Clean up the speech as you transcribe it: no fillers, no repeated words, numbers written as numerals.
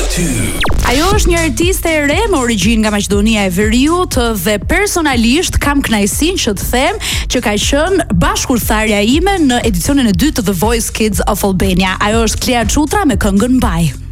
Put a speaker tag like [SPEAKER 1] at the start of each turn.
[SPEAKER 1] Ajo është një artiste e re me origjinë nga Maqedonia e Veriut dhe personalisht kam kënaqësinë që të them që ka qenë bashkëkurtharja ime në edicionin e dytë të The Voice Kids of Albania. Ajo është Klea Çutra me këngën Mbaj.